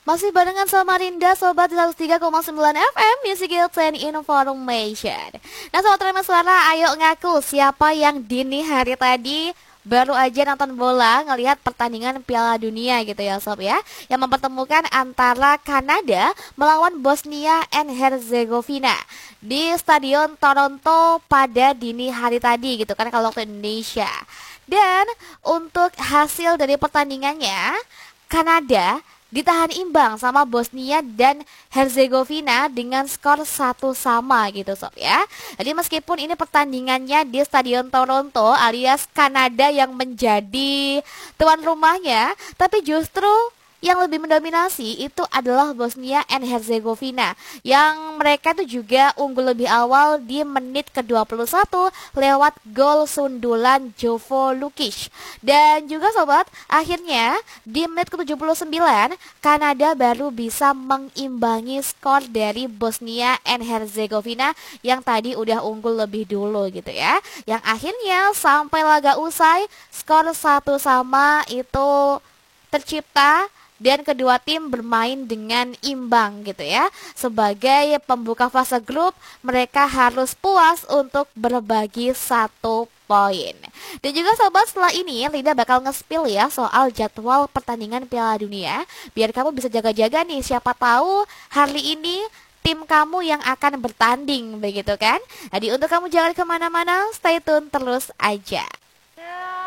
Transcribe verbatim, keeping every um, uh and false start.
Masih barengan sama Rinda, Sobat di seratus tiga koma sembilan F M, Music Hits and Information. Nah Sobat Rema Suara, ayo ngaku siapa yang dini hari tadi baru aja nonton bola, ngelihat pertandingan Piala Dunia gitu ya Sob ya, yang mempertemukan antara Kanada melawan Bosnia and Herzegovina di Stadion Toronto pada dini hari tadi gitu kan kalau waktu Indonesia. Dan untuk hasil dari pertandingannya, Kanada ditahan imbang sama Bosnia dan Herzegovina dengan skor satu sama gitu sob ya. Jadi meskipun ini pertandingannya di Stadion Toronto alias Kanada yang menjadi tuan rumahnya, tapi justru yang lebih mendominasi itu adalah Bosnia and Herzegovina, yang mereka tuh juga unggul lebih awal di menit ke dua puluh satu lewat gol sundulan Jovo Lukic. Dan juga sobat, akhirnya di menit ke tujuh puluh sembilan Kanada baru bisa mengimbangi skor dari Bosnia and Herzegovina yang tadi udah unggul lebih dulu gitu ya. Yang akhirnya sampai laga usai skor satu sama itu tercipta dan kedua tim bermain dengan imbang gitu ya. Sebagai pembuka fase grup, mereka harus puas untuk berbagi satu poin. Dan juga sobat, setelah ini Linda bakal nge-spill ya soal jadwal pertandingan Piala Dunia, biar kamu bisa jaga-jaga nih, siapa tahu hari ini tim kamu yang akan bertanding begitu kan. Jadi untuk kamu jangan kemana-mana, stay tune terus aja.